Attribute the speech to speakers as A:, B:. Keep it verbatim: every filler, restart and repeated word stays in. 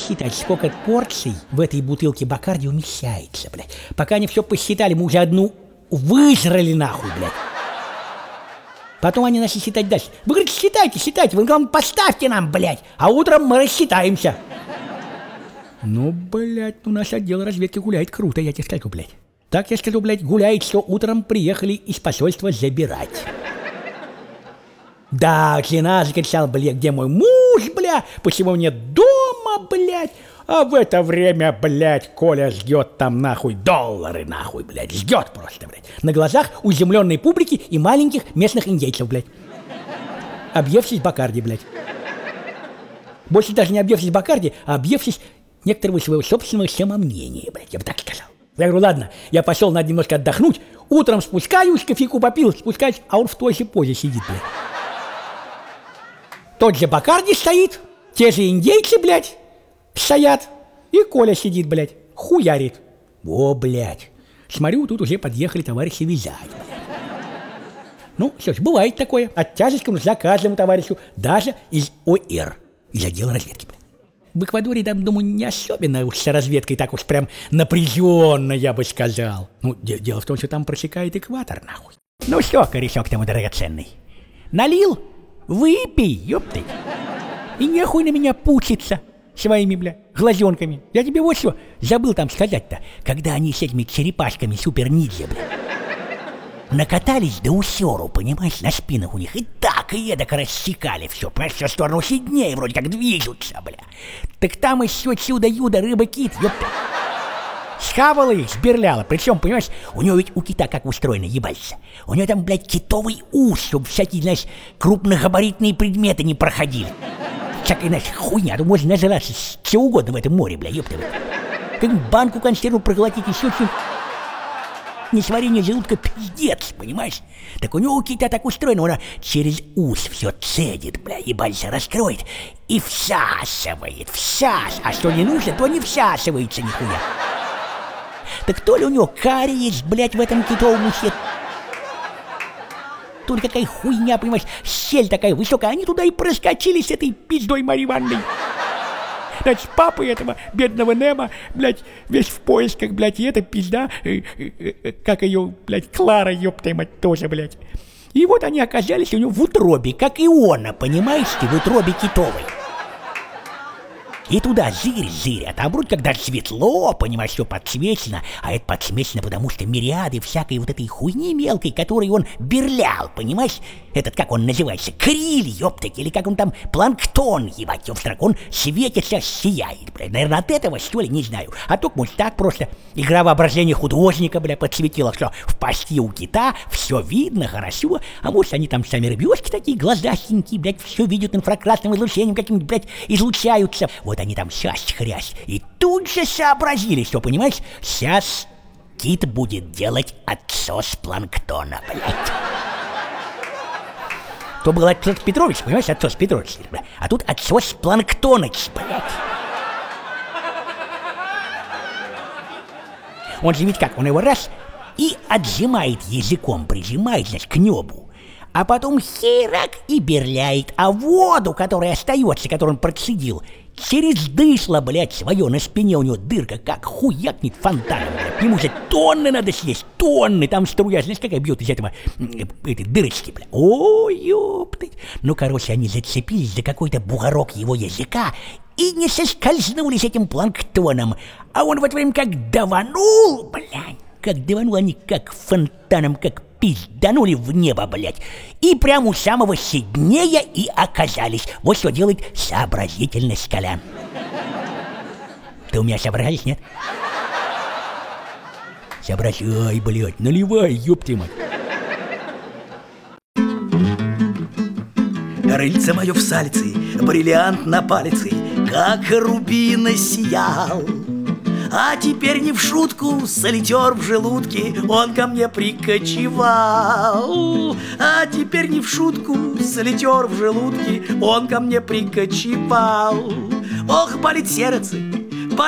A: посчитать, сколько порций в этой бутылке Бакарди умещается, блядь. Пока они все посчитали, мы уже одну выжрали нахуй, блядь. Потом они начали считать дальше. Вы, говорите, считайте, считайте, вы, главное, поставьте нам, блядь, а утром мы рассчитаемся. Ну, блядь, у нас отдел разведки гуляет круто, я тебе скажу, блядь. Так я скажу, блядь, гуляет, что утром приехали из посольства забирать. Да, жена закричала, блядь, где мой муж, блядь, почему нет дома, блядь. А в это время, блядь, Коля ждет там, нахуй, доллары, нахуй, блядь, ждет просто, блядь. На глазах у изумленной публики и маленьких местных индейцев, блядь. Объевшись Бакарди, блядь. Больше даже не объевшись Бакарди, а объевшись некоторого своего собственного самомнения, блядь, я бы так сказал. Я говорю, ладно, я пошел, надо немножко отдохнуть, утром спускаюсь, кофейку попил, спускаюсь, а он в той же позе сидит, блядь. Тот же Бакарди стоит, те же индейцы, блядь, стоят, и Коля сидит, блядь, хуярит. О, блядь, смотрю, тут уже подъехали товарищи вязать, блядь. Ну, что ж, бывает такое, от тяжести нужна каждому товарищу, даже из ОР, из отдела разведки, блядь. В Эквадоре, там, думаю, не особенно уж с разведкой так уж прям напряженно, я бы сказал. Ну, де- дело в том, что там просекает экватор, нахуй. Ну что, корешок ты мой драгоценный, налил? Выпей, ёпты. И нехуй на меня пучиться своими, бля, глазенками. Я тебе вот что забыл там сказать-то, когда они с этими черепашками супер-ниндзя, бля, накатались до усеру, понимаешь, на спинах у них, и так, и эдак рассекали все, понимаешь, все в сторону Сиднея вроде как движутся, бля. Так там еще чудо-юдо, рыба-кит, ёпта. Схавала их, сберляла, причем, понимаешь, у него ведь у кита как устроено, ебаться. У него там, блядь, китовый ус, чтобы всякие, знаешь, крупногабаритные предметы не проходили. Всякая, знаешь, хуйня, тут можно нажраться с чего угодно в этом море, бля, ёпта. Как банку консерву проглотить, еще что-нибудь. Несварение желудка пиздец, понимаешь? Так у него у кита так устроено, он через ус все цедит, бля, ебальца раскроет и всасывает, всас. А что не нужно, то не всасывается нихуя. Так то ли у него кариес, блядь, в этом китовом усе, то ли какая хуйня, понимаешь, щель такая высокая, они туда и проскочили с этой пиздой Марьей Ивановной. Значит, папа этого бедного Немо, блядь, весь в поисках, блядь, и эта пизда, э, э, э, как ее, блядь, Клара, ёпта мать, тоже, блядь. И вот они оказались у него в утробе, как Иона, понимаешь ты, в утробе китовой. И туда зырь-зырь, а там вроде когда светло, понимаешь, все подсвечено, а это подсвечено, потому что мириады всякой вот этой хуйни мелкой, которой он берлял, понимаешь? Этот, как он называется, криль, ёптать, или как он там, планктон, ебать, ёпстрак, он светится, сияет, блядь. Наверное, от этого, что ли, не знаю. А только, может, так просто игра воображения художника, бля, подсветила, что в пасти у кита все видно, хорошо, а может, они там сами рыбешки такие, глазастенькие, блядь, все видят инфракрасным излучением каким-нибудь, блядь, излучаются. Вот они там сейчас хрясь, и тут же сообразили, что, понимаешь, сейчас кит будет делать отсос планктона, блядь. То был отсос Петрович, понимаешь, отсос Петрович, блядь, а тут отсос Планктоныч, блядь. Он же ведь как, он его раз и отжимает языком, прижимает, значит, к небу. А потом херак и берляет, а воду, которая остается, которую он процедил, через дышло, блядь, свое, на спине у него дырка, как хуякнет фонтаном, блядь. Ему же тонны надо съесть, тонны, там струя, знаешь, какая бьет из этого, этой дырочки, блядь. Ой, ёптать. Ну, короче, они зацепились за какой-то бугорок его языка и не соскользнулись этим планктоном. А он в это время как даванул, блядь, как даванул, они как фонтаном, как пизданули в небо, блядь, и прямо у самого Сиднея и оказались. Вот что делает сообразительность, Колян. Ты у меня сообразишь, нет? Соображай, блядь, наливай, ёпты мать.
B: Рыльце мое в сальце, бриллиант на палице, как рубин сиял. А теперь не в шутку, солитер в желудке, он ко мне прикочевал. А теперь не в шутку, солитер в желудке, он ко мне прикочевал. Ох, болит сердце,